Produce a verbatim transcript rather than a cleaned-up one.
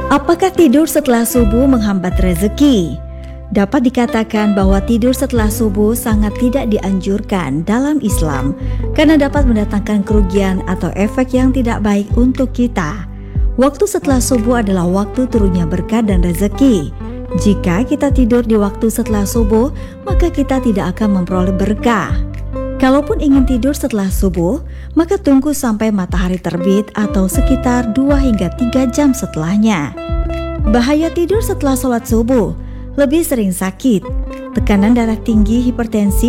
Apakah tidur setelah subuh menghambat rezeki? Dapat dikatakan bahwa tidur setelah subuh sangat tidak dianjurkan dalam Islam karena dapat mendatangkan kerugian atau efek yang tidak baik untuk kita. Waktu setelah subuh adalah waktu turunnya berkah dan rezeki. Jika kita tidur di waktu setelah subuh, maka kita tidak akan memperoleh berkah. Kalaupun ingin tidur setelah subuh, maka tunggu sampai matahari terbit atau sekitar dua hingga tiga jam setelahnya. Bahaya tidur setelah sholat subuh: lebih sering sakit, tekanan darah tinggi, hipertensi,